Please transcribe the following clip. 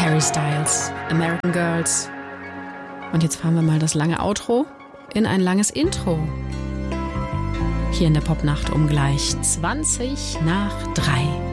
Harry Styles, American Girls. Und jetzt fahren wir mal das lange Outro in ein langes Intro. Hier in der Popnacht um gleich 20 nach 3.